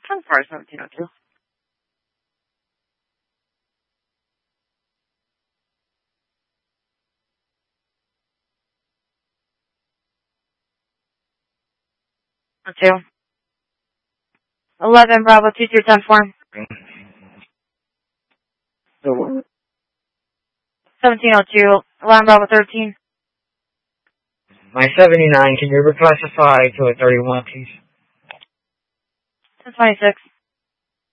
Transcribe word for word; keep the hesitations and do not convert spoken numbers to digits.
ten four, seventeen oh two. Two. eleven, Bravo, two two ten four. seventeen oh two, eleven, Bravo, thirteen. My seventy-nine, can you reclassify to a thirty-one, please? ten twenty-six.